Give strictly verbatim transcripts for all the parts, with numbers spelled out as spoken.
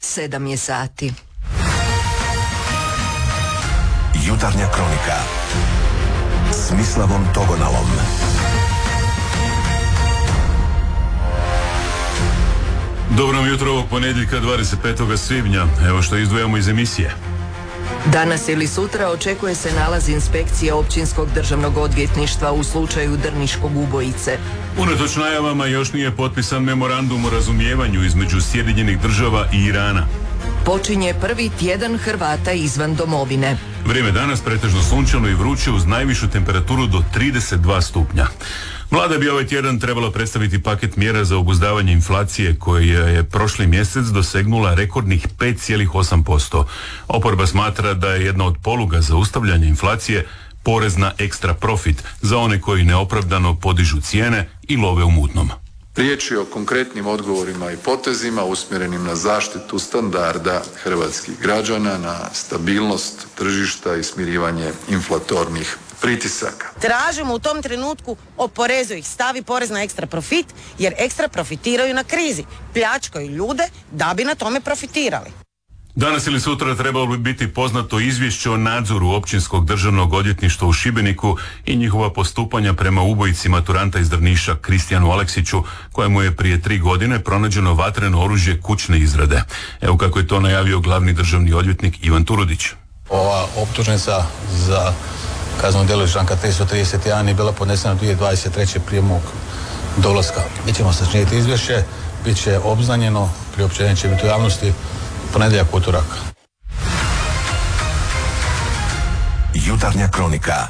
sedam je sati. Jutarnja kronika s Mislavom Togonalom. Dobro jutro ovog ponedjeljka dvadeset petog svibnja. Evo što izdvajamo iz emisije. Danas ili sutra očekuje se nalaz inspekcije Općinskog državnog odvjetništva u slučaju drniškog ubojice. Unatoč najavama još nije potpisan memorandum o razumijevanju između Sjedinjenih država i Irana. Počinje prvi tjedan Hrvata izvan domovine. Vrijeme danas pretežno sunčano i vruće uz najvišu temperaturu do trideset dva stupnja. Vlada bi ovaj tjedan trebala predstaviti paket mjera za obuzdavanje inflacije koja je prošli mjesec dosegnula rekordnih pet zarez osam posto. Oporba smatra da je jedna od poluga za ustavljanje inflacije porez na ekstra profit za one koji neopravdano podižu cijene i love u mutnom. Riječ je o konkretnim odgovorima i potezima usmjerenim na zaštitu standarda hrvatskih građana, na stabilnost tržišta i smirivanje inflatornih pritisaka. Tražimo u tom trenutku oporezuj ih, stavi porez na ekstra profit jer ekstra profitiraju na krizi, pljačkaju ljude da bi na tome profitirali. Danas ili sutra trebalo bi biti poznato izvješće o nadzoru Općinskog državnog odvjetništva u Šibeniku i njihova postupanja prema ubojici maturanta iz Drniša Kristijanu Aleksiću, kojemu je prije tri godine pronađeno vatreno oružje kućne izrade. Evo kako je to najavio glavni državni odvjetnik Ivan Turudić. Ova optužnica za kazneno djelo iz članka tristo trideset jedan je bila podnesena dvije tisuće dvadeset treće prije mog dolaska. Mi ćemo sačiniti izvješće, bit će obznanjeno, priopćenje će biti u javnosti ponedjeljak, utorak. Jutarnja kronika.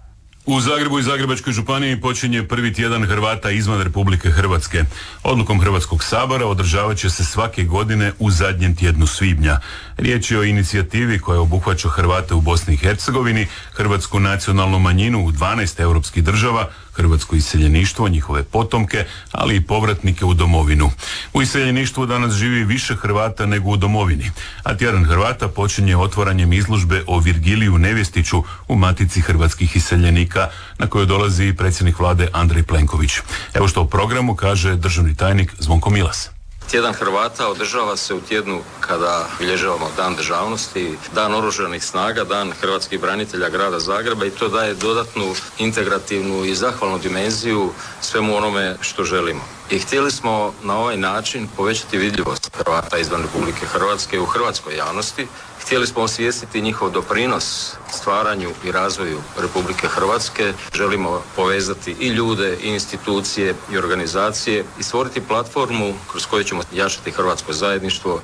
U Zagrebu i Zagrebačkoj županiji počinje prvi tjedan Hrvata izvan Republike Hrvatske. Odlukom Hrvatskog sabora održavat će se svake godine u zadnjem tjednu svibnja. Riječ je o inicijativi koja obuhvaća Hrvate u Bosni i Hercegovini, hrvatsku nacionalnu manjinu u dvanaest europskih država, hrvatsko iseljeništvo, njihove potomke, ali i povratnike u domovinu. U iseljeništvu danas živi više Hrvata nego u domovini, a tjedan Hrvata počinje otvaranjem izložbe o Virgiliju Nevjestiću u Matici hrvatskih iseljenika, na koju dolazi i predsjednik vlade Andrej Plenković. Evo što u programu kaže državni tajnik Zvonko Milas. Tjedan Hrvata održava se u tjednu kada bilježavamo Dan državnosti, Dan oružanih snaga, Dan hrvatskih branitelja grada Zagreba i to daje dodatnu integrativnu i zahvalnu dimenziju svemu onome što želimo. I htjeli smo na ovaj način povećati vidljivost Hrvata izvan Republike Hrvatske u hrvatskoj javnosti. Htjeli smo osvijestiti njihov doprinos stvaranju i razvoju Republike Hrvatske. Želimo povezati i ljude, i institucije, i organizacije i stvoriti platformu kroz koju ćemo jačati hrvatsko zajedništvo.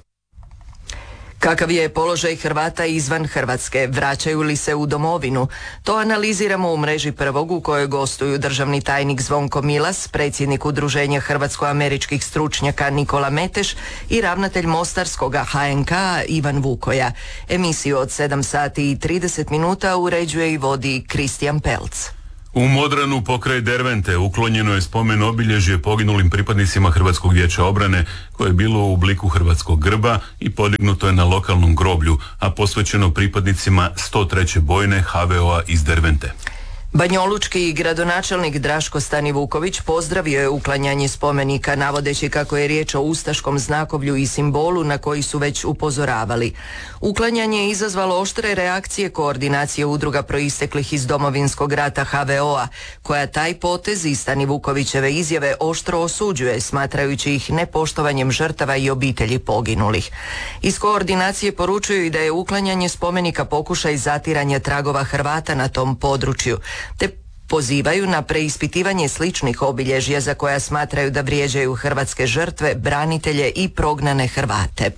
Kakav je položaj Hrvata izvan Hrvatske? Vraćaju li se u domovinu? To analiziramo u mreži Prvog u kojoj gostuju državni tajnik Zvonko Milas, predsjednik Udruženja hrvatsko-američkih stručnjaka Nikola Meteš i ravnatelj Mostarskoga H N K Ivan Vukoja. Emisiju od sedam sati i trideset minuta uređuje i vodi Kristijan Pelc. U Modranu pokraj Dervente uklonjeno je spomen obilježje poginulim pripadnicima Hrvatskog vijeća obrane koje je bilo u obliku hrvatskog grba i podignuto je na lokalnom groblju, a posvećeno pripadnicima sto treće bojne H V O-a iz Dervente. Banjolučki gradonačelnik Draško Stanivuković pozdravio je uklanjanje spomenika navodeći kako je riječ o ustaškom znakovlju i simbolu na koji su već upozoravali. Uklanjanje je izazvalo oštre reakcije koordinacije udruga proisteklih iz Domovinskog rata H V O-a, koja taj potez i Stanivukovićeve izjave oštro osuđuje, smatrajući ih nepoštovanjem žrtava i obitelji poginulih. Iz koordinacije poručuju i da je uklanjanje spomenika pokušaj zatiranja tragova Hrvata na tom području, te pozivaju na preispitivanje sličnih obilježja za koja smatraju da vrijeđaju hrvatske žrtve, branitelje i prognane Hrvate.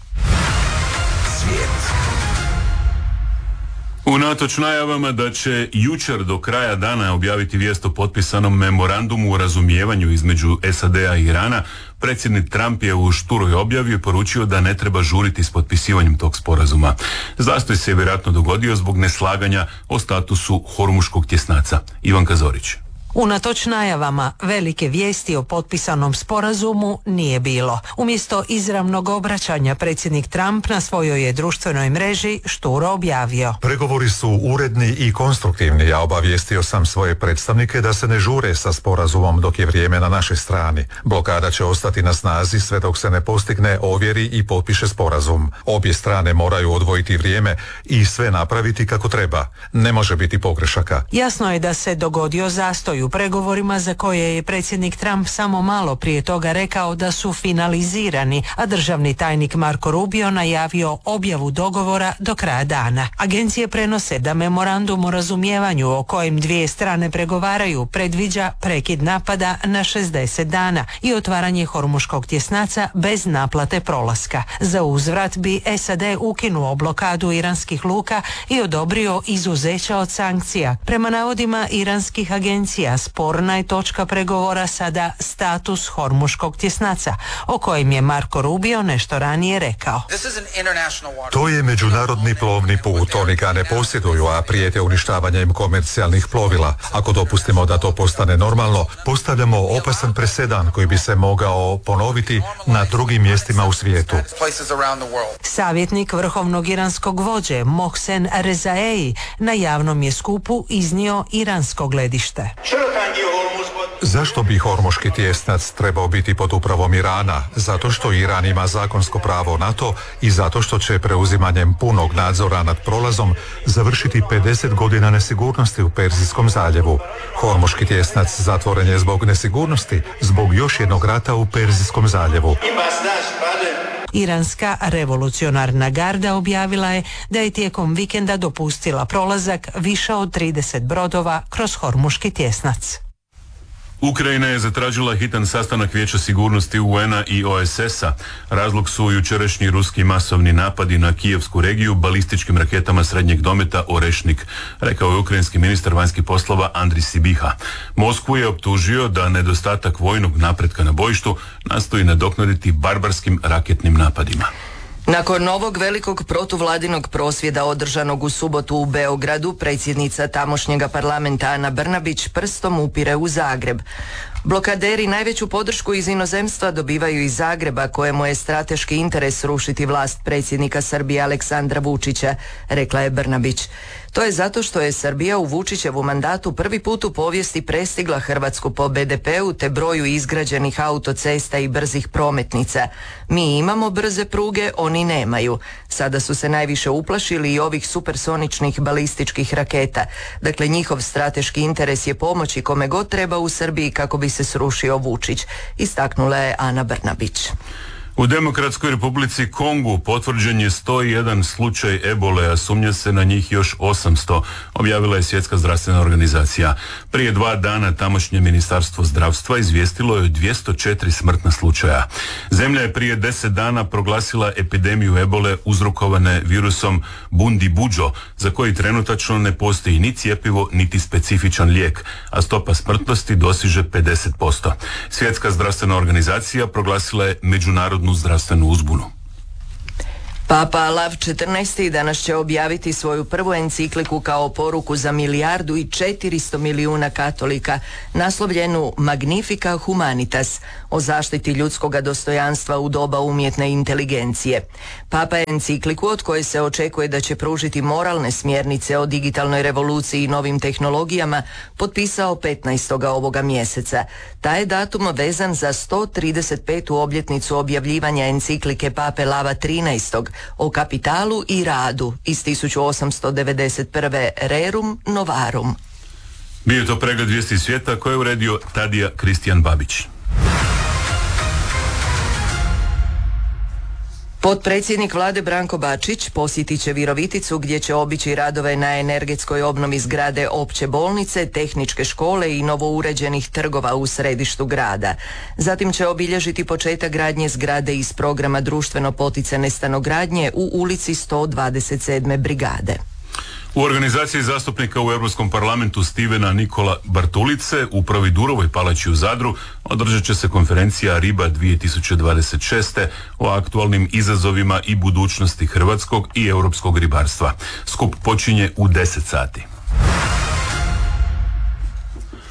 Svijet. Unatoč najavama da će jučer do kraja dana objaviti vijest o potpisanom memorandumu o razumijevanju između S A D-a i Irana, predsjednik Trump je u šturoj objavi poručio da ne treba žuriti s potpisivanjem tog sporazuma. Zastoj se je vjerojatno dogodio zbog neslaganja o statusu Hormuškog tjesnaca. Ivan Kazorić. Unatoč najavama, velike vijesti o potpisanom sporazumu nije bilo. Umjesto izravnog obraćanja, predsjednik Trump na svojoj je društvenoj mreži šturo objavio: pregovori su uredni i konstruktivni. Ja obavijestio sam svoje predstavnike da se ne žure sa sporazumom dok je vrijeme na našoj strani. Blokada će ostati na snazi sve dok se ne postigne, ovjeri i potpiše sporazum. Obje strane moraju odvojiti vrijeme i sve napraviti kako treba. Ne može biti pogrešaka. Jasno je da se dogodio zastoj u pregovorima za koje je predsjednik Trump samo malo prije toga rekao da su finalizirani, a državni tajnik Marco Rubio najavio objavu dogovora do kraja dana. Agencije prenose da memorandum o razumijevanju o kojem dvije strane pregovaraju predviđa prekid napada na šezdeset dana i otvaranje Hormuškog tjesnaca bez naplate prolaska. Za uzvrat bi S A D ukinuo blokadu iranskih luka i odobrio izuzeća od sankcija. Prema navodima iranskih agencija, sporna je točka pregovora sada status Hormuškog tjesnaca, o kojem je Marco Rubio nešto ranije rekao. To je međunarodni plovni put, oni ga ne posjeduju, a prijete uništavanjem komercijalnih plovila. Ako dopustimo da to postane normalno, postavljamo opasan presedan koji bi se mogao ponoviti na drugim mjestima u svijetu. Savjetnik vrhovnog iranskog vođe Mohsen Rezaei na javnom je skupu iznio iransko gledište. Zašto bi Hormuški tjesnac trebao biti pod upravom Irana? Zato što Iran ima zakonsko pravo na to i zato što će preuzimanjem punog nadzora nad prolazom završiti pedeset godina nesigurnosti u Perzijskom zaljevu. Hormuški tjesnac zatvoren je zbog nesigurnosti, zbog još jednog rata u Perzijskom zaljevu. Iranska revolucionarna garda objavila je da je tijekom vikenda dopustila prolazak više od trideset brodova kroz Hormuški tjesnac. Ukrajina je zatražila hitan sastanak Vijeća sigurnosti U N-a i O S S-a. Razlog su jučerašnji ruski masovni napadi na kijevsku regiju balističkim raketama srednjeg dometa Orešnik, rekao je ukrajinski ministar vanjskih poslova Andrij Sibiha. Moskvu je optužio da nedostatak vojnog napretka na bojištu nastoji nadoknaditi barbarskim raketnim napadima. Nakon novog velikog protuvladinog prosvjeda održanog u subotu u Beogradu, predsjednica tamošnjega parlamenta Ana Brnabić prstom upire u Zagreb. Blokaderi najveću podršku iz inozemstva dobivaju iz Zagreba, kojemu je strateški interes rušiti vlast predsjednika Srbije Aleksandra Vučića, rekla je Brnabić. To je zato što je Srbija u Vučićevu mandatu prvi put u povijesti prestigla Hrvatsku po B D P-u te broju izgrađenih autocesta i brzih prometnica. Mi imamo brze pruge, oni nemaju. Sada su se najviše uplašili i ovih supersoničnih balističkih raketa. Dakle, njihov strateški interes je pomoći kome god treba u Srbiji kako bi se srušio Vučić, istaknula je Ana Brnabić. U Demokratskoj Republici Kongu potvrđen je sto jedan slučaj ebole, a sumnja se na njih još osamsto, objavila je Svjetska zdravstvena organizacija. Prije dva dana tamošnje ministarstvo zdravstva izvijestilo je o dvjesto četiri smrtna slučaja. Zemlja je prije deset dana proglasila epidemiju ebole uzrokovane virusom Bundibugyo, za koji trenutačno ne postoji ni cjepivo niti specifičan lijek, a stopa smrtnosti dosiže pedeset posto. Svjetska zdravstvena organizacija proglasila je međunarodnu zdravstvenu uzbunu. Papa Lav četrnaesti danas će objaviti svoju prvu encikliku kao poruku za milijardu i četiristo milijuna katolika, naslovljenu Magnifica Humanitas, o zaštiti ljudskoga dostojanstva u doba umjetne inteligencije. Papa je encikliku, od koje se očekuje da će pružiti moralne smjernice o digitalnoj revoluciji i novim tehnologijama, potpisao petnaestog ovoga mjeseca. Taj je datum vezan za sto trideset petu obljetnicu objavljivanja enciklike Pape Lava trinaestog o kapitalu i radu iz tisuću osamsto devedeset prve. Rerum Novarum. Bio je to pregled vijesti svijeta koje je uredio Tadija Kristijan Babić. Potpredsjednik vlade Branko Bačić posjetit će Viroviticu, gdje će obići radove na energetskoj obnovi zgrade opće bolnice, tehničke škole i novouređenih trgova u središtu grada. Zatim će obilježiti početak gradnje zgrade iz programa društveno poticane stanogradnje u ulici sto dvadeset sedme brigade. U organizaciji zastupnika u Europskom parlamentu Stevena Nikola Bartulice u Providurovoj palači u Zadru održat će se konferencija Riba dvije tisuće dvadeset šeste o aktualnim izazovima i budućnosti hrvatskog i europskog ribarstva. Skup počinje u deset sati.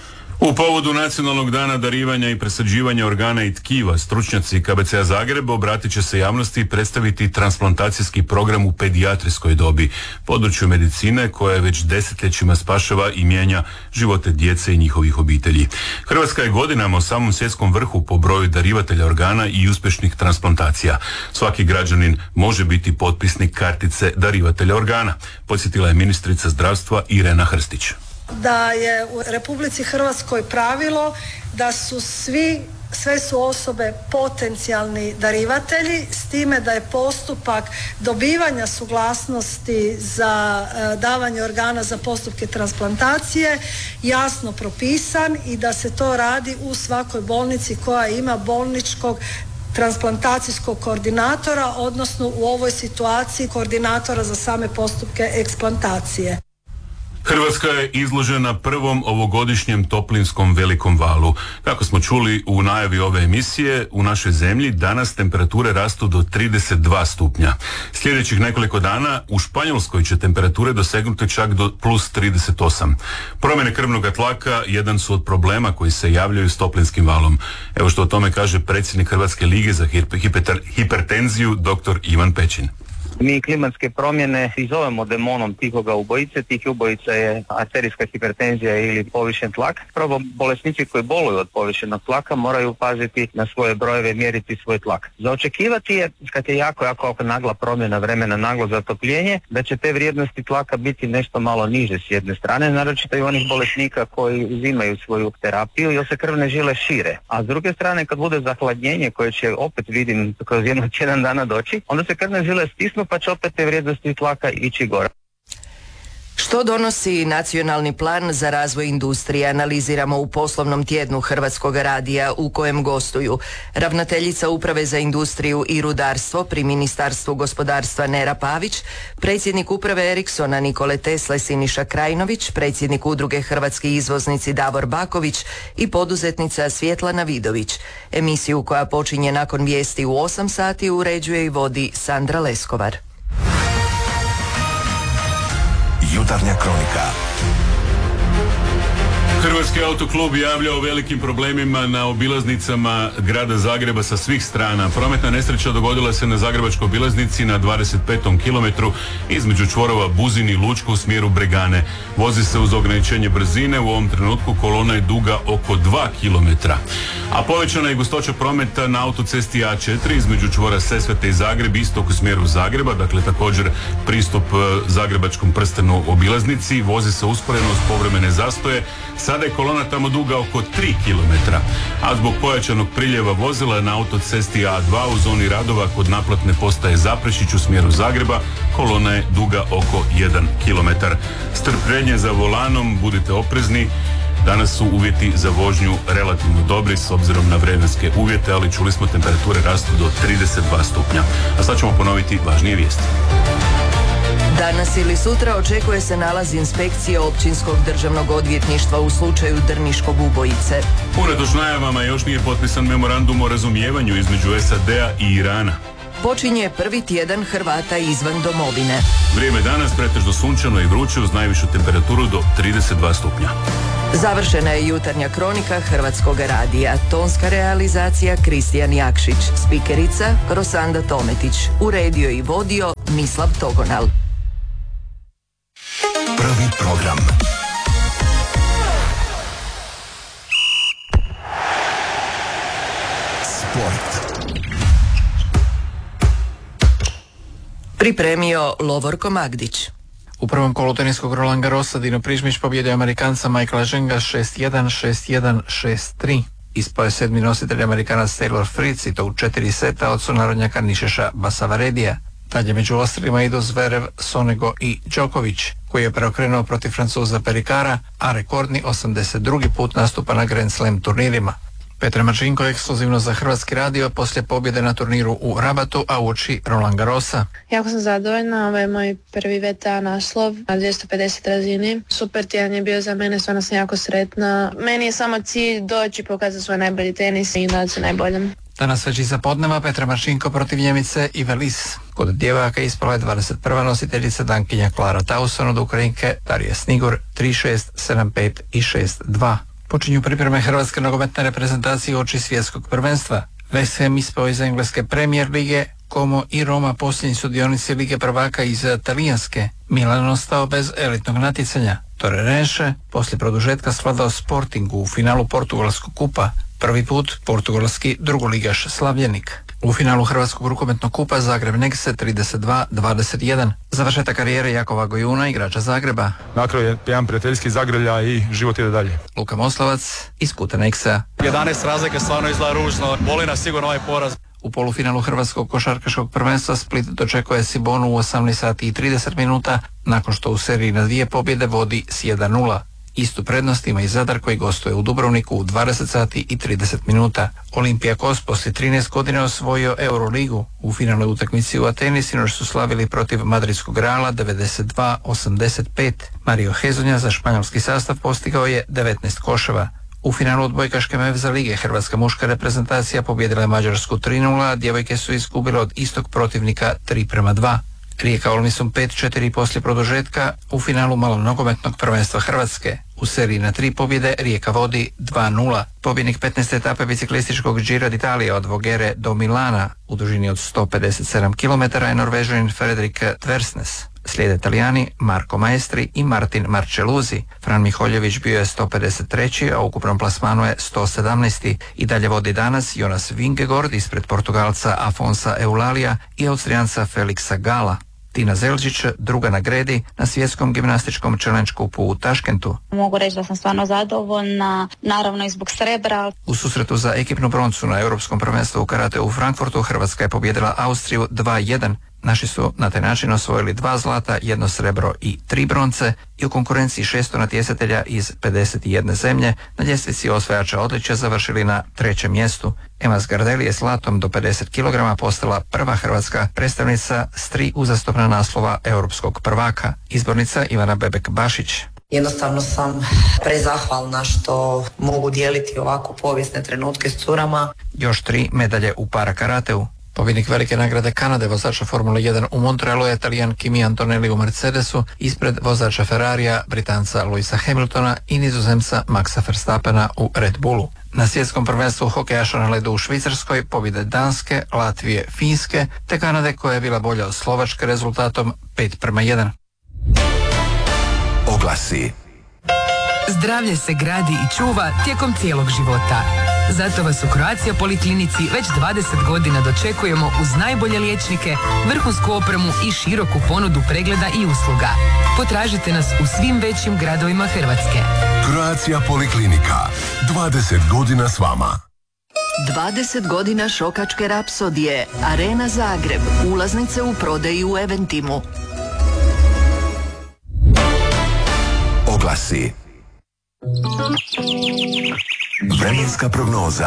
U povodu Nacionalnog dana darivanja i presađivanja organa i tkiva, stručnjaci K B C-a Zagreb obratit će se javnosti i predstaviti transplantacijski program u pedijatrijskoj dobi, području medicine koja već desetljećima spašava i mijenja živote djece i njihovih obitelji. Hrvatska je godinama u samom svjetskom vrhu po broju darivatelja organa i uspješnih transplantacija. Svaki građanin može biti potpisnik kartice darivatelja organa, podsjetila je ministrica zdravstva Irena Hrstić. Da je u Republici Hrvatskoj pravilo da su svi, sve su osobe potencijalni darivatelji, s time da je postupak dobivanja suglasnosti za e, davanje organa za postupke transplantacije jasno propisan i da se to radi u svakoj bolnici koja ima bolničkog transplantacijskog koordinatora, odnosno u ovoj situaciji koordinatora za same postupke eksplantacije. Hrvatska je izložena prvom ovogodišnjem toplinskom velikom valu. Kako smo čuli u najavi ove emisije, u našoj zemlji danas temperature rastu do trideset dva stupnja. Sljedećih nekoliko dana u Španjolskoj će temperature dosegnuti čak do plus trideset osam. Promjene krvnog tlaka jedan su od problema koji se javljaju s toplinskim valom. Evo što o tome kaže predsjednik Hrvatske lige za hipertenziju dr. Ivan Pećin. Mi klimatske promjene i zovemo demonom tihoga ubojice. Tih ubojica je arterijska hipertenzija ili povišen tlak. Prvo, bolesnici koji boluju od povišenog tlaka moraju paziti na svoje brojeve i mjeriti svoj tlak. Za očekivati je, kad je jako, jako nagla promjena vremena, naglo zatopljenje, da će te vrijednosti tlaka biti nešto malo niže s jedne strane, naročito i onih bolesnika koji uzimaju svoju terapiju jer se krvne žile šire. A s druge strane, kad bude zahladnjenje koje će opet vidim kroz jedno tjedan dana doći, onda se krvne žile stisnu pa će opet te vrijednosti tlaka ići gore. Što donosi nacionalni plan za razvoj industrije, analiziramo u poslovnom tjednu Hrvatskog radija u kojem gostuju ravnateljica Uprave za industriju i rudarstvo pri Ministarstvu gospodarstva Nera Pavić, predsjednik Uprave Ericssona Nikole Tesle Siniša Krajnović, predsjednik Udruge Hrvatski izvoznici Davor Baković i poduzetnica Svjetlana Vidović. Emisiju koja počinje nakon vijesti u osam sati uređuje i vodi Sandra Leskovar. Jutarnja kronika. Hrvatski autoklub javlja o velikim problemima na obilaznicama grada Zagreba sa svih strana. Prometna nesreća dogodila se na zagrebačkoj obilaznici na dvadeset petom kilometru između čvorova Buzin i Lučko u smjeru Bregane. Vozi se uz ograničenje brzine, u ovom trenutku kolona je duga oko dva kilometra. A povećana je gustoća prometa na autocesti A četiri između čvora Sesvete i Zagreb, istok u smjeru Zagreba, dakle također pristup zagrebačkom prstenu obilaznici. Vozi se usporeno uz povremene zastoje. Sada je kolona tamo duga oko tri kilometra, a zbog pojačanog priljeva vozila na autocesti A dva u zoni radova kod naplatne postaje Zaprešić u smjeru Zagreba, kolona je duga oko jedan kilometar. Strpljenje za volanom, budite oprezni. Danas su uvjeti za vožnju relativno dobri s obzirom na vremenske uvjete, ali čuli smo temperature rastu do trideset dva stupnja. A sad ćemo ponoviti važnije vijesti. Danas ili sutra očekuje se nalaz inspekcije Općinskog državnog odvjetništva u slučaju drniškog ubojice. Unatoč najavama još nije potpisan memorandum o razumijevanju između S A D-a i Irana. Počinje prvi tjedan Hrvata izvan domovine. Vrijeme danas pretežno sunčano i vruće uz najvišu temperaturu do trideset dva stupnja. Završena je jutarnja kronika Hrvatskog radija. Tonska realizacija Kristijan Jakšić. Spikerica Rosanda Tometić. Uredio i vodio Mislav Togonal. Prvi program. Sport. Pripremio Lovorko Magdić. U prvom kolu teniskog Roland Garrosa Dino Prižmić pobjedio Amerikanca Michaela Ženga šest jedan, šest jedan, šest tri. Ispao je sedmi nositelj Amerikanac Taylor Fritz i to u četiri seta od sunarodnjaka Nišeša Basavaredija. Dalje među ostrima idu Zverev, Sonego i Đoković, koji je preokrenuo protiv Francuza Perikara, a rekordni osamdeset drugi put nastupa na Grand Slam turnirima. Petra Marčinko ekskluzivno za Hrvatski radio poslije pobjede na turniru u Rabatu, a uoči Roland Garrosa. Jako sam zadovoljna, ovo je moj prvi V T A naslov na dvjesto pedeset razini. Super tjedan je bio za mene, stvarno sam jako sretna. Meni je samo cilj doći, pokazati svoj najbolji tenis i nadati se najboljem. Danas već iza podneva Petra Marčinko protiv Njemice Ive Lis. Kod djevojaka ispala je dvadeset prva nositeljica dankinja Klara Tauson od Ukrajinke Darija Snigur tri šest, sedam pet i šest dva. Počinju pripreme hrvatske nogometne reprezentacije uoči svjetskog prvenstva. West Ham ispao iz engleske Premier lige, Como i Roma posljednji sudionici Lige prvaka iz talijanske. Milan ostao bez elitnog natjecanja. Torrense poslije produžetka svladao Sportingu u finalu Portugalskog kupa. Prvi put portugalski drugoligaš slavljenik. U finalu Hrvatskog rukometnog kupa Zagreb Negse trideset dva dvadeset jedan. Završetak karijere Jakova Gojuna, igrača Zagreba. Na kraju je jedan prijateljski zagrlja i život ide dalje. Luka Moslavac iz Kuta Neksa. jedanaest razlike stvarno izgleda ružno. Boli nas sigurno ovaj poraz. U polufinalu Hrvatskog košarkaškog prvenstva Split dočekuje Cibonu u osamnaest sati i trideset minuta nakon što u seriji na dvije pobjede vodi s jedan nula. Istu prednost ima i Zadar koji gostuje u Dubrovniku u dvadeset sati i trideset minuta. Olympiakos poslije trinaest godina osvojio Euroligu. U finalnoj utakmici u Ateni sinoć su slavili protiv madridskog Reala devedeset dva osamdeset pet. Mario Hezonja za španjolski sastav postigao je devetnaest koševa. U finalu odbojkaške Mevza lige hrvatska muška reprezentacija pobijedila je Mađarsku tri nula, a djevojke su izgubile od istog protivnika tri prema dva. Rijeka Olmisum pet četiri poslije produžetka u finalu malonogometnog prvenstva Hrvatske. U seriji na tri pobjede Rijeka vodi dva nula. Pobjednik petnaeste etape biciklističkog Gira d'Italia od Vogere do Milana u dužini od sto pedeset sedam kilometara je Norvežanin Frederik Tversnes. Slijede Italijani Marko Maestri i Martin Marčeluzi. Fran Miholjević bio je sto pedeset treći, a u ukupnom plasmanu je sto sedamnaesti. I dalje vodi danas Jonas Vingegaard ispred Portugalca Afonsa Eulalija i Austrijanca Felixa Gala. Tina Zelčić druga na gredi na svjetskom gimnastičkom challenge kupu u Taškentu. Mogu reći da sam stvarno zadovoljna, naravno i zbog srebra. U susretu za ekipnu broncu na Europskom prvenstvu u karate u Frankfurtu Hrvatska je pobijedila Austriju dva jedan. Naši su na taj način osvojili dva zlata, jedno srebro i tri bronce i u konkurenciji šesto natjecatelja iz pedeset jedne zemlje na ljestvici osvajača odličja završili na trećem mjestu. Ema Zgardeli je s zlatom do pedeset kilograma postala prva hrvatska predstavnica s tri uzastopna naslova europskog prvaka. Izbornica Ivana Bebek-Bašić. Jednostavno sam prezahvalna što mogu dijeliti ovako povijesne trenutke s curama. Još tri medalje u para karateu. Pobjednik velike nagrade Kanade vozača Formule jedan u Montrealu je Talijan Kimi Antonelli u Mercedesu ispred vozača Ferrarija, Britanca Louisa Hamiltona i Nizozemca Maxa Verstappena u Red Bullu. Na svjetskom prvenstvu hokejaša na ledu u Švicarskoj pobjede Danske, Latvije, Finske te Kanade koja je bila bolja od Slovačke rezultatom pet prema jedan. Oglasi. Zdravlje se gradi i čuva tijekom cijelog života. Zato vas u Croatia Poliklinici već dvadeset godina dočekujemo uz najbolje liječnike, vrhunsku opremu i široku ponudu pregleda i usluga. Potražite nas u svim većim gradovima Hrvatske. Croatia Poliklinika. dvadeset godina s vama. dvadeset godina šokačke rapsodije. Arena Zagreb. Ulaznice u prodaji u Eventimu. Oglasi. Vremenska prognoza.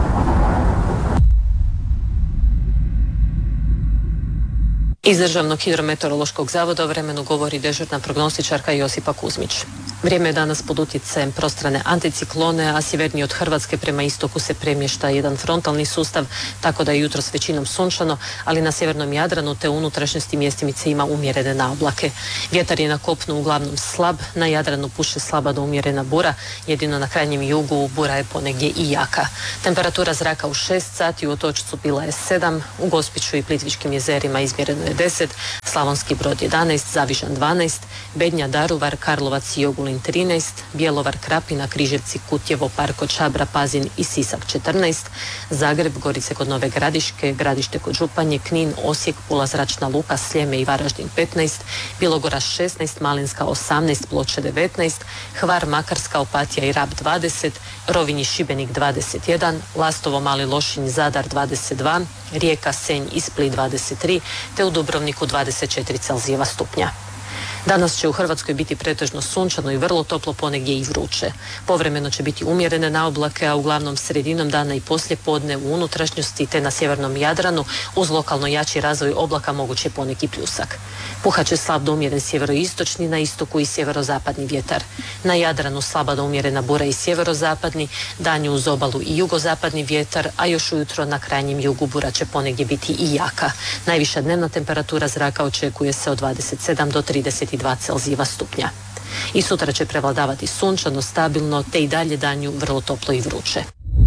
Iz Državnog hidrometeorološkog zavoda o vremenu govori dežurna prognostičarka Josipa Kuzmić. Vrijeme je danas pod utjecajem prostrane anticiklone, a sjevernije od Hrvatske prema istoku se premješta jedan frontalni sustav, tako da je jutros većinom sunčano, ali na sjevernom Jadranu te u unutrašnjosti mjestimice ima umjerene naoblake. Vjetar je na kopnu uglavnom slab, na Jadranu puše slaba do umjerena bura, jedino na krajnjem jugu bura je ponegdje i jaka. Temperatura zraka u šest sati u Otočcu bila je sedam, u Gospiću i Plitvičkim jezerima izmjereno je deset, Slavonski Brod jedanaest, Zavižan dvanaest, Bednja, Daruvar, Karlovac i Ogulin trinaest, Bjelovar, Krapina, Križevci, Kutjevo, Parko, Čabra, Pazin i Sisak četrnaest, Zagreb, Gorice kod Nove Gradiške, Gradište kod Županje, Knin, Osijek, Pula, Zračna luka, Sljeme i Varaždin petnaest, Bilogora šesnaest, Malinska osamnaest, Ploče devetnaest, Hvar, Makarska, Opatija i Rab dvadeset, Rovinj i Šibenik dvadeset jedan, Lastovo, Mali Lošinj, Zadar dvadeset dva, Rijeka, Senj i Split dvadeset tri, te u Dubrovniku dvadeset četiri Celzijeva stupnja. Danas će u Hrvatskoj biti pretežno sunčano i vrlo toplo, ponegdje i vruće. Povremeno će biti umjerene naoblake, a uglavnom sredinom dana i poslije podne u unutrašnjosti te na sjevernom Jadranu uz lokalno jači razvoj oblaka moguće poneki pljusak. Puhat će slab do umjeren sjeveroistočni, na istoku i sjeverozapadni vjetar. Na Jadranu slaba do umjerena bura i sjeverozapadni, danju uz obalu i jugozapadni vjetar, a još ujutro na krajnjem jugu bura će ponegdje biti i jaka. Najviša dnevna temperatura zraka očekuje se od dvadeset sedam do trideset dva Celzijeva stupnja. I sutra će prevladavati sunčano, stabilno, te i dalje danju vrlo toplo i vruće.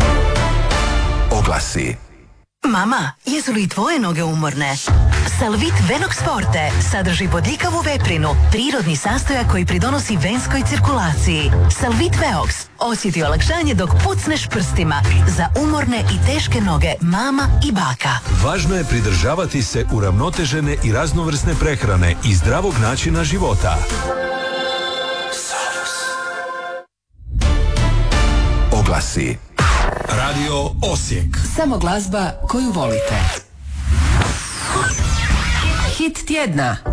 Oglasi. Mama, jesu li tvoje noge umorne? Salvit Venox Forte sadrži bodljikavu veprinu, prirodni sastojak koji pridonosi venskoj cirkulaciji. Salvit Veox osjeti olakšanje dok pucneš prstima za umorne i teške noge mama i baka. Važno je pridržavati se uravnotežene i raznovrsne prehrane i zdravog načina života. Oglasi. Radio Osijek. Samo glazba koju volite. Hit tjedna.